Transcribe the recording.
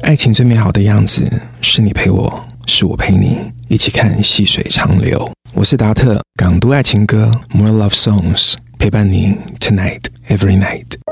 爱情最美好的样子，是你陪我，是我陪你，一起看细水长流。我是达特，港都爱情歌 More Love Songs， 陪伴你 Tonight Every Night。